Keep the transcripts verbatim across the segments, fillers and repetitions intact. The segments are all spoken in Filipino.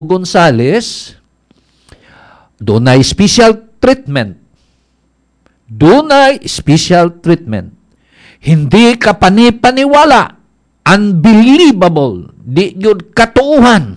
Gonzales, dunay special treatment. Dunay special treatment. Hindi ka panipaniwala. Unbelievable. Di yun katuuhan.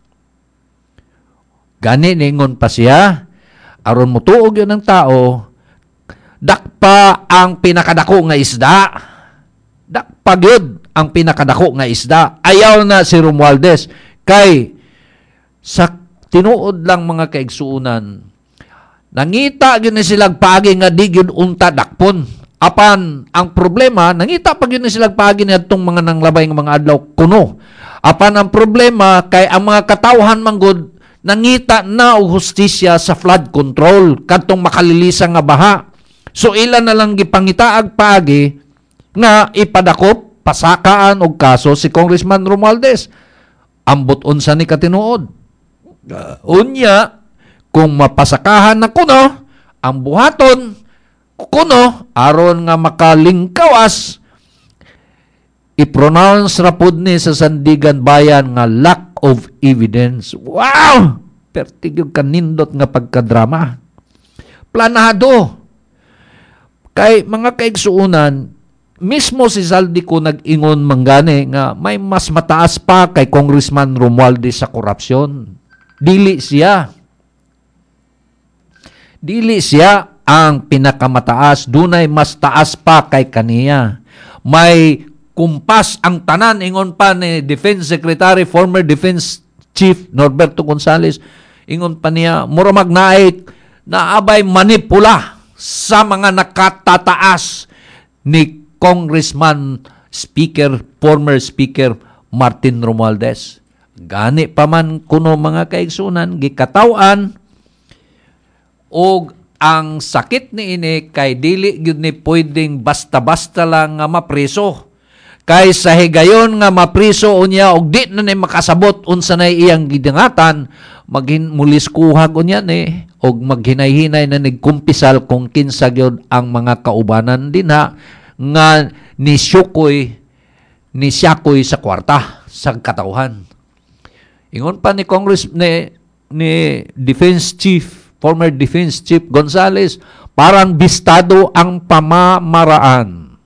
Gani ningon pa siya, aron mo tuog yun ng tao, dakpa ang pinakadako nga isda. Dakpa yun ang pinakadako nga isda. Ayaw na si Romualdez. Kay, sa tinuod lang mga kaigsuunan, nangita yun na silang pagi nga di yun unta dakpon. Apan, ang problema, nangita pag yun na silang pagi na itong mga nanglabay ng mga adlaw kuno. Apan, ang problema, kay ang mga katawhan manggod, nangita na o hustisya sa flood control, katong makalilisa nga baha. So, ilan na lang gipangitaag pagi nga ipadakop, pasakaan og kaso si Congressman Romualdez. Ambot unsa ni katinuod. Uh, unya, kung mapasakahan na kuno, ang buhaton, kuno, aron nga makalingkawas, i-pronounce rapod ni sa Sandigan Bayan nga lack of evidence. Wow! Pertig yung kanindot nga pagkadrama. Planado. Kay mga kaigsuunan, mismo si Zaldico nag-ingon manggani nga may mas mataas pa kay Congressman Romualdez sa korupsyon. Dili siya. Dili siya ang pinakamataas. Dunay mas taas pa kay kaniya. May kumpas ang tanan, ingon pa ni Defense Secretary, former Defense Chief Norberto Gonzales, ingon pa niya, mura magnaay na abay manipula sa mga nakatataas ni Congressman Speaker, former Speaker Martin Romualdez. Gani pa man kuno mga kaigsunan, gikatawan o ang sakit ni ini kay dili gyud ni pwedeng basta-basta lang nga mapreso. Kay sa higayon nga mapriso unya og di na ni makasabot unsa nay iyang gidangatan, maghin muliskuhag unya ni og maghinay-hinay na nigkumpisal kung kinsa gyud ang mga kaubanan dinha nga ni Shukoy ni Syakoy sa kwarta sa katawhan. Ingon pa ni Congress ni, ni Defense Chief, former Defense Chief Gonzales, parang bistado ang pamamaraan.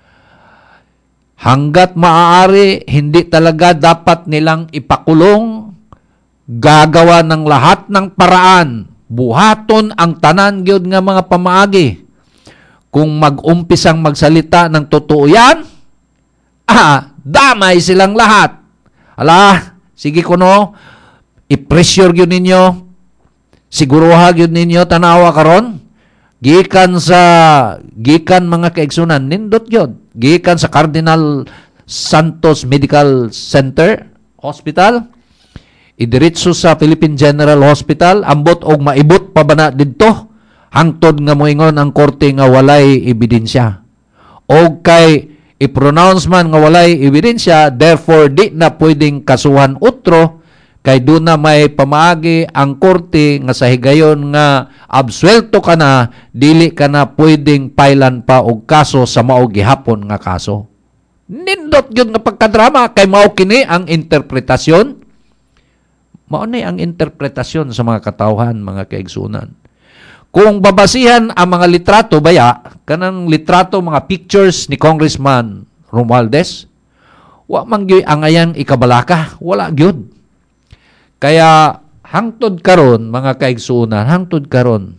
Hanggat maaari, hindi talaga dapat nilang ipakulong, gagawa ng lahat ng paraan, buhaton ang tanan gyud nga mga pamaagi. Kung mag-umpisang magsalita ng totoo yan, ah, damay silang lahat. Ala, sige kuno, i-pressure gyud ninyo, siguruha gyud ninyo tanawa karon, gikan sa gikan mga kaigsunan nindot gyud, gikan sa Cardinal Santos Medical Center Hospital, idiretso sa Philippine General Hospital, ambot og maibot pa bana didto hangtod nga moingon ang korte nga walay ebidensya. Og kay i-pronounce man nga walay ebidensya, therefore di na pwedeng kasuhan utro, kay doon na may pamaagi ang korte nga sa higayon nga absuelto ka na, dili ka na pwedeng pailan pa og kaso sa mao gihapon nga kaso. Nindot yun nga pagkadrama, kay mao kini ang interpretasyon. Mao ni ang interpretasyon sa mga katawhan, mga kaigsunan. Kung babasihan ang mga litrato baya, kanang litrato, mga pictures ni Congressman Romualdez, wa man gyud ang ayang ikabalaka, wala gyud. Kaya hangtod karon mga kaigsuunan, hangtod karon,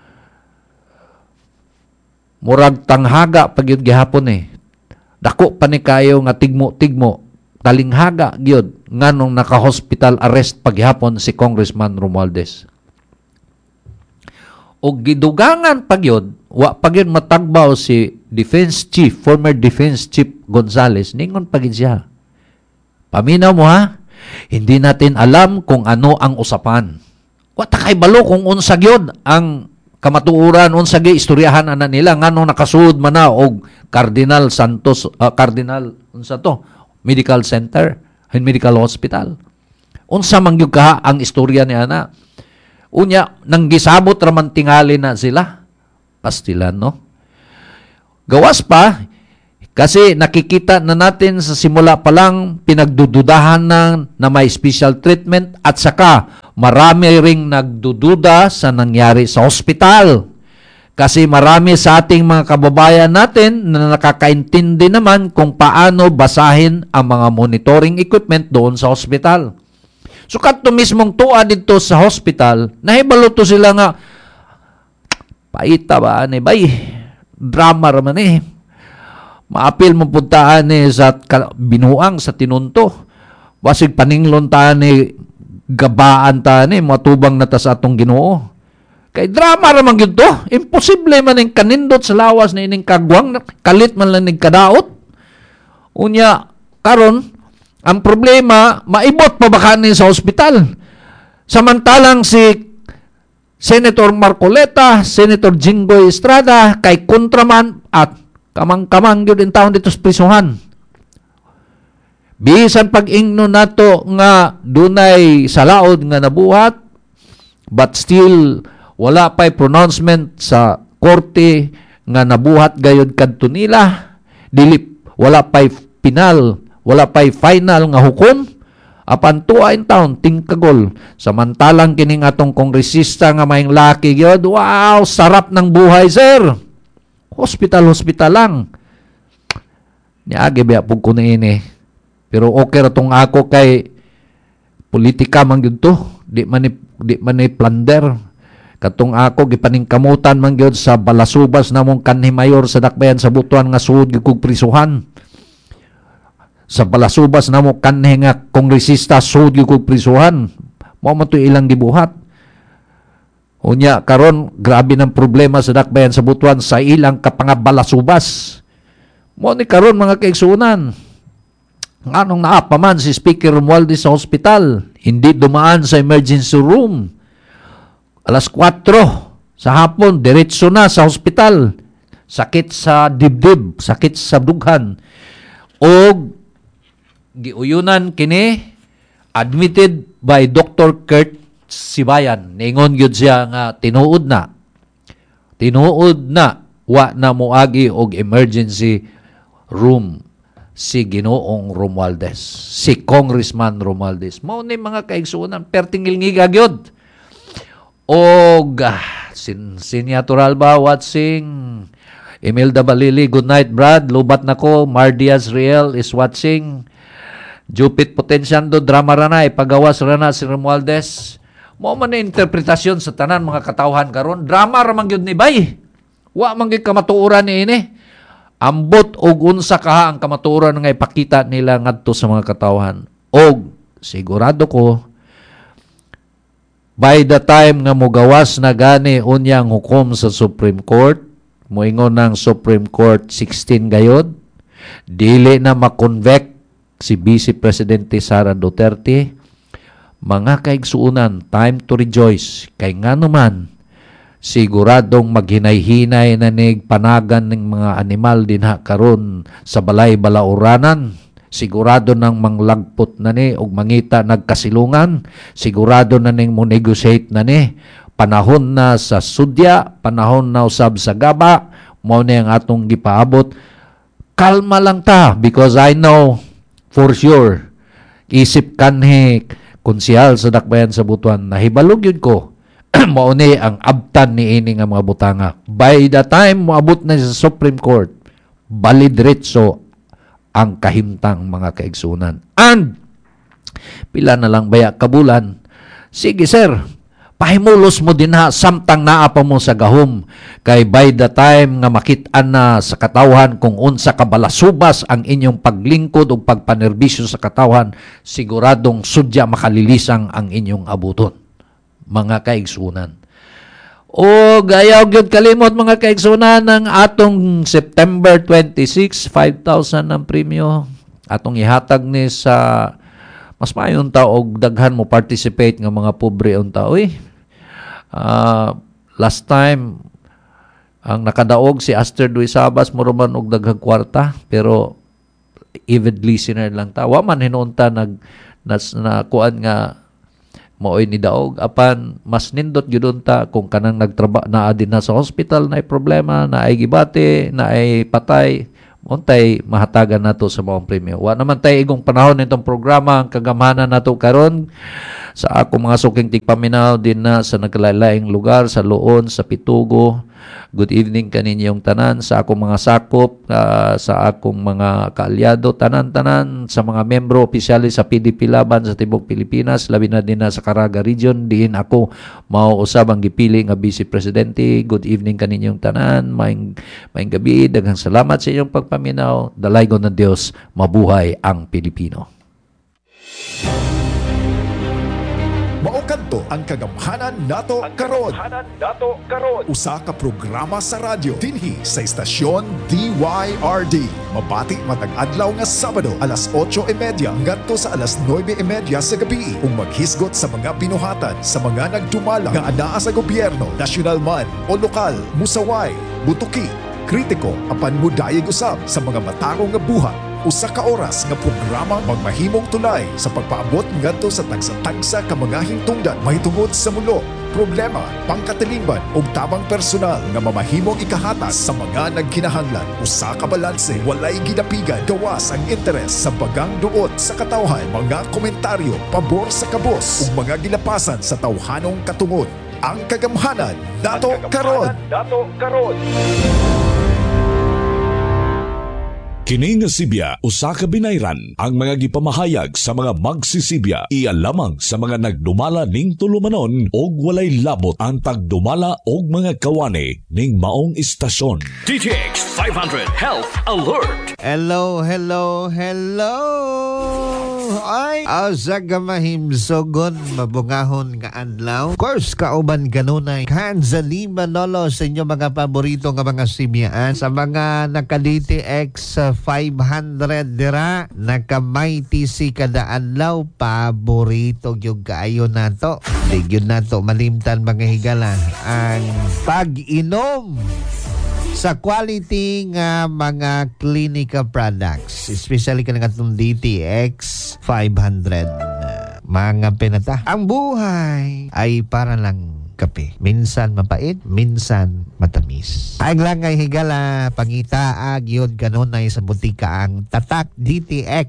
murag tanghaga pag yun gihapon eh. Dako pa ni kayo nga tigmo-tigmo, talinghaga gyud nganong naka-hospital arrest paghapon si Congressman Romualdez. O gidugangan pag yun, wa pag yun matagbaw si Defense Chief, former Defense Chief Gonzales, ningon pagin siya. Paminaw mo ha? Hindi natin alam kung ano ang usapan. Wata kay balo kung unsag yun ang kamatuuran, unsag istoryahan ana nila ngano nakasuod man na og Cardinal Santos, uh, Cardinal unsa to? Medical Center and Medical Hospital. Unsa man gyud ka ang istorya ni ana? Unya nang gisabot ra man tingali na sila. Pastilan no. Gawas pa Kasi nakikita na natin sa simula pa lang pinagdududahan na, na may special treatment at saka marami ring nagdududa sa nangyari sa hospital. Kasi marami sa ating mga kababayan natin na nakakaintindi naman kung paano basahin ang mga monitoring equipment doon sa hospital. So kato mismong tuwa dito sa hospital, nahibalo to sila nga, paita ba ani bay, drama raman eh. Maapil mo puntaan eh sa binuang sa tinunto. Wasig paninglon taan eh, gabaan taan eh, matubang na ta sa atong Ginoo. Kay drama raman yun to. Imposible man yung kanindot sa lawas na ining kagwang, kalit man lang ng kadaot. Unya, karon ang problema, maibot pa ba kanin sa ospital? Samantalang si Senator Marcoleta, Senator Jinggoy Estrada, kay kontraman at kamang-kamang yun din taon dito sa prisuhan. Bisan pag-ingno nato nga dunay salaod nga nabuhat, but still wala pa'y pronouncement sa korte nga nabuhat gayod kadto nila. Dili, wala pa'y final, wala pa'y final nga hukom. Apan tuwa in town, tingkagol. Samantalang kining atong kongresista nga maing laki gyud, wow, sarap ng buhay, sir. Hospital-hospital lang. Niagi biya pug ko ini. Pero okay ra tong ako kay politika man gyud to. Di man ni, di man ni plunder. Katong ako gipaningkamutan man gyud sa balasubas namong kanhi mayor sa Dakbayan sa Butuan nga suod gyud kog prisuhan. Sa balasubas namo kanhi nga kongresista suod gyud kog prisuhan. Mao man to ilang gibuhat. Unya karon grabe ng problema sa Dakbayan sa Butuan sa ilang kapangabalasubas. Mo ni karon mga kaigsunan. Nganong naapa man si Speaker Romualdez sa hospital, hindi dumaan sa emergency room. Alas kwatro sa hapon diretso na sa hospital. Sakit sa dibdib, sakit sa dughan. Og giuyunan kini admitted by Doctor Kurt Sibayan. Ningon gyud siya nga tinuod na. Tinuod na wa na moagi og emergency room si Ginoong Romualdez, si Congressman Romualdez. Mao ni mga kaigsuonan pertingil ngiga gyud. Og ah, sin Senator Alba watching, Imelda Balili, good night Brad, lubat nako, Mar Diaz Riel is watching. Jupit Potensyando, drama rana, ipagawas rana si Romualdez. Mo man na interpretasyon sa tanan mga katawhan karon, drama ra man gyud ni bay. Wa man gyud kamatuoran ni ini. Ambot og unsa ka ang kamatuoran nga ipakita nila ngadto sa mga katawhan. Og sigurado ko by the time nga mogawas na gani unyang hukom sa Supreme Court, moingon ng Supreme Court sixteen gayod, dili na makonvict si Vice Presidente Sara Duterte. Mga kaigsuunan, time to rejoice. Kay nga naman, siguradong maghinay-hinay na nig panagan ng mga animal din ha karon sa balay balauranan. Sigurado nang manglagpot na ni og mangita nagkasilungan. Sigurado na ning mo negotiate na ni. Panahon na sa sudya, panahon na usab sa gaba, mao ni ang atong gipaabot. Kalma lang ta because I know for sure isip kanhi konsyal sa Dakbayan sa Butuan, nahibalog yun ko, mauni ang abtan ni ini nga mga butanga. By the time moabot na sa Supreme Court, balidiretso ang kahimtang mga kaigsunan. And, pila na lang baya kabulan, sige sir, pahimulos mo din ha, samtang naa pa mo sa gahom. Kay by the time nga makit-an na sa katawhan kung unsa kabalasubas ang inyong paglingkod o pagpanerbisyo sa katawhan, siguradong sudya makalilisang ang inyong abuton. Mga kaigsunan. O gayaw gyud kalimot mga kaigsunan ng atong September twenty-six, five thousand ang premyo. Atong ihatag ni sa mas mayon ta og daghan mo participate nga mga pobre unta. Uy, uh, last time ang nakadaog si Aster Duisabas mo man og daghang kwarta pero avid listener lang ta. Wa man hinunta nag nas na kuan nga maoy ni daog apan mas nindot gyud unta kung kanang nagtrabaho na adin na sa hospital na ay problema na ay gibati na ay patay untay mahatagan nato sa mga premyo. Wa naman tay igong panahon nitong programa ang kagamanan nato karon sa akong mga suking tigpaminaw din na sa nagkalain-laing lugar sa Luon, sa Pitugo. Good evening kaninyong tanan sa akong mga sakop, uh, sa akong mga kaalyado, tanan-tanan, sa mga membro opisyali sa P D P Laban sa Tibok Pilipinas, labi na din na sa Caraga Region, diin ako mauusab ang gipili nga Vice Presidente. Good evening kaninyong tanan, maing, maing gabi, daghang salamat sa inyong pagpaminaw. Dalaygon ng Dios, mabuhay ang Pilipino. Maokanto ang kagamhanan nato karon. nato karon. Usa ka programa sa radyo dinhi sa istasyon D Y R D. Mabati matag adlaw nga Sabado alas otso e media ngadto sa alas nuebe e media sa gabi ug maghisgot sa mga binuhatan sa mga nagdumala nga anaa sa gobyerno, nasyonal man o lokal, musaway, butuki, kritiko apan mudayeg usab sa mga matarong nga buhat. Usa ka oras nga programa magmahimong tulay sa pagpaabot ngadto sa tagsa-tagsa ka mga hingtungdan mahitungod sa mulo, problema, pangkatilingban ug tabang personal nga mamahimong ikahatas sa mga nagkinahanglan. Usa ka balanse, walay gidapigan, gawas ang interes sa bagang duot sa katawhan, mga komentaryo pabor sa kabos ug mga gilapasan sa tawhanong katungod. Ang kagamhanan nato karon. Nato karon. Kini nga Sibya, usa ka binayran ang mga gipamahayag sa mga magsisibya. Iya lamang sa mga nagdumala ning tulumanon og walay labot ang pagdumala og mga kawani ning maong istasyon. D T X five hundred Health Alert. Hello, hello, hello. Ay, asa ka mahimsogon mabungahon nga adlaw. Of course, kauban kanunay Kanzali Manolo sa inyo mga paborito nga mga sibyaan. Sa mga naka-D T X five hundred dira, naka-mighty si kada adlaw, paborito yung kaayo nato. Di yun nato malimtan mga higala ang pag-inom sa quality nga mga clinical products, especially kanang atong D T X five hundred. Mga pinata, ang buhay ay para lang kape. Minsan mapait, minsan matamis. Ang lang ay higala, pangitaag yun kanunay sa butika ang Tatak D T X.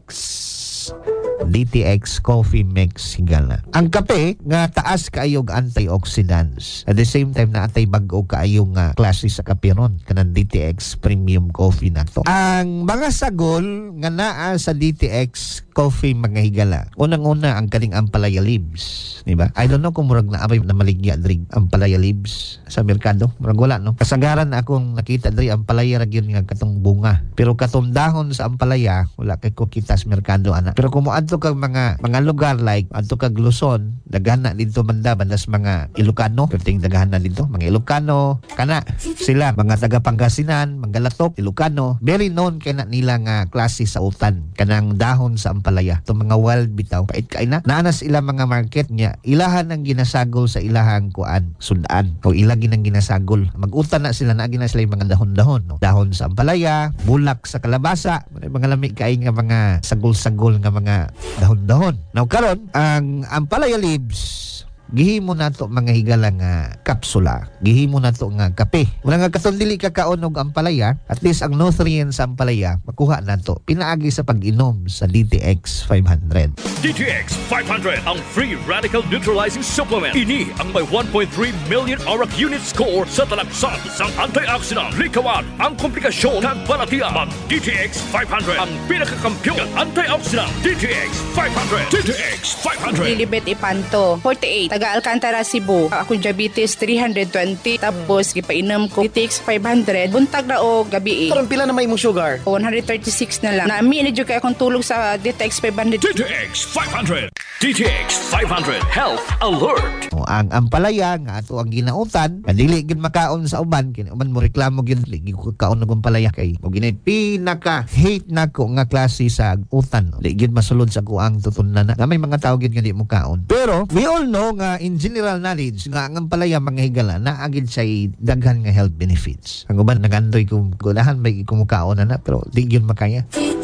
D T X Coffee Mix higala. Ang kape nga taas kaayog antioxidants. At the same time na atay bag-o kaayong nga klase sa kape ron kanang D T X Premium Coffee nato. Ang mga sagol nga naa sa D T X Coffee mga higala. Unang-una ang kaning ampalaya leaves, di ba? I don't know kung murag na abay na maligya drig ampalaya leaves sa merkado. Murag wala no. Kasagaran akong nakita diri ampalaya ra gyud nga katong bunga. Pero katong dahon sa ampalaya wala kay ko kita sa merkado ana. Pero kung adto kag mga mga lugar like adto kag Luzon, daghan na dito banda bandas mga Ilocano, perting daghan na dito mga Ilocano kana sila mga taga Pangasinan, Manggalatok, Ilocano, very known kay na nila nga klase sa utan kanang dahon sa ampalaya. Ito mga wild bitaw pait kay na naanas ila mga market niya, ilahan ang ginasagol sa ilahang kuan sundaan o ilagi nang ginasagol. Mag-utan na sila na gina sila mga dahon-dahon no? Dahon sa ampalaya, bulak sa kalabasa, mga lami kay nga mga sagol-sagol nga mga dahon-dahon. Now karon ang ampalaya leaves gihimo nato mga higala nga kapsula, gihimo nato nga kape. Wala nga katon dili kakaon og ampalaya, at least ang nutrients sa ampalaya makuha nato pinaagi sa pag-inom sa D T X five hundred. D T X five hundred ang free radical neutralizing supplement. Ini ang may one point three million auric unit score sa talagsan sang antioxidant. Likawan ang komplikasyon ng balatian. Mag D T X five hundred ang pinakakampiyon ng antioxidant. D T X five hundred. D T X five hundred. Lilibet Ipanto, forty-eight. Taga Alcantara, Cebu. Ako diabetes three hundred twenty. Tapos gipainom ko D T X five hundred. Buntag na o gabi. Karon pila na may imong sugar? one thirty-six na lang. Naami na jud kay akong tulog sa D T X five hundred. D T X five hundred. D T X five hundred Health Alert. O, ang ampalaya nga ato ang ginautan, kadili gid makaon sa uban, kini uban mo reklamo gyud ligi ko kaon og ampalaya kay o ginit pinaka hate nako nga klase sa utan. No? Di gid masulod sa kuang tutunan na. May mga tao gid nga di mo kaon. Pero we all know nga in general knowledge nga ang ampalaya mga higala na agid sa daghan nga health benefits. Ang uban nagandoy kung gulahan may kumukaon na na pero di gyud makaya. D T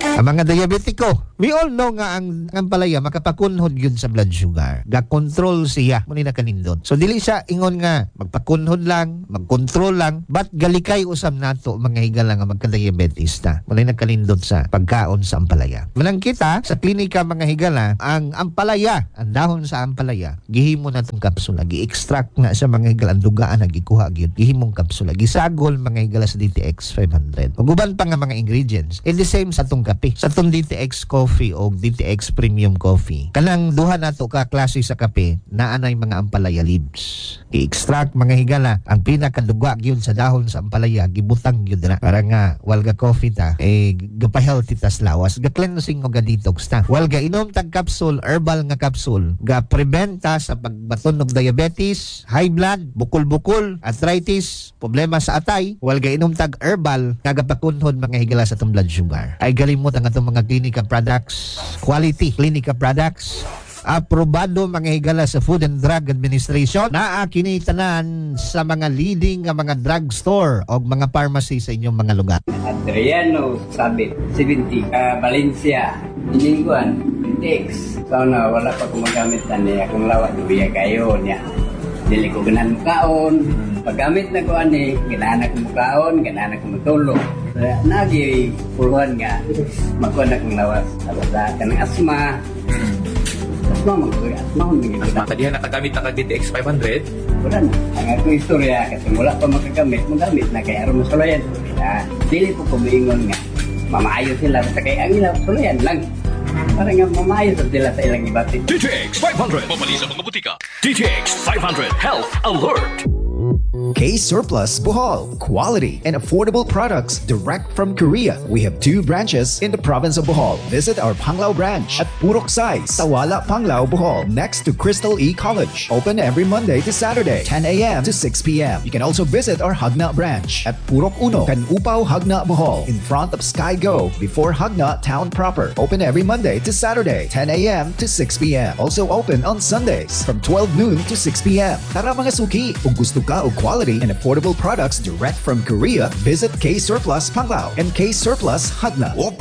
Ang mga diabetiko, we all know nga ang ang palaya makapakunhod yun sa blood sugar. Ga-control siya muna na kanindot. So dili siya ingon nga magpakunhod lang, mag-control lang, but galikay usab nato mga higala nga magka-diabetes ta. Muna na kanindot sa pagkaon sa ampalaya. Manang kita sa klinika mga higala, ang ampalaya, ang dahon sa ampalaya, gihimo na tong kapsula, gi-extract na sa mga higala, ang dugaan na gikuha gyud, gihimong kapsula, gisagol mga higala sa D T X five hundred. Uguban pa nga mga ingredients. And the same sa tong kape. Sa tong D T X coffee o D T X premium coffee. Kanang duha nato ka klase sa kape na anay mga ampalaya leaves. I-extract mga higala ang pinakadugwa gyud sa dahon sa ampalaya, gibutang gyud na para nga walga coffee ta eh gapa-healthy tas lawas, ga-cleansing o ga-detox ta. Walga inom tag capsule, herbal nga capsule, ga-prevent ta sa pagbaton og diabetes, high blood, bukol-bukol, arthritis, problema sa atay. Walga inom tag herbal nga gapakunhod mga higala sa tong blood sugar. Ay galimot ang atong mga klinika products, quality klinika products, aprobado mga higala sa Food and Drug Administration, naa kini tanan sa mga leading nga mga drugstore o mga pharmacy sa inyong mga lugar. Adriano Sabit, seventy, uh, Valencia, Iningguan, Tex. So na wala pa kumagamit na niya kung lawat duya kayo niya. Dili ko ganan mukaon. Paggamit na ko ani, ganahan ako mukaon, ganahan ako matulog. Nagi puluhan nga, makuha na kong lawas. Sa kanang asma, asma magkuha, asma kung naging Asma, tadihan nakagamit na kag-D T X five hundred? wala na. Ang akong istorya, kasi wala pa makagamit, magamit na kaya aron masulayan. Kaya dili po kumiingon nga, mamaayo sila, basta kaya ang ilang sulayan lang. Para nga mamaayo sa sila sa ilang ibati. D T X five hundred, mabali sa mga butika. D T X five hundred Health Alert. K-Surplus Bohol. Quality and affordable products direct from Korea. We have two branches in the province of Bohol. Visit our Panglao branch at Purok Sai, Sawala, Panglao, Bohol, next to Crystal E College. Open every Monday to Saturday, ten a.m. to six p.m. You can also visit our Hagna branch at Purok Uno, Canupao, Hagna, Bohol, in front of Sky Go, before Hagna Town proper. Open every Monday to Saturday, ten a.m. to six p.m. Also open on Sundays from twelve noon to six p.m. Tara mga suki, kung gusto ka o quality and affordable products direct from Korea, visit K-Surplus Panglao and K-Surplus Hagna.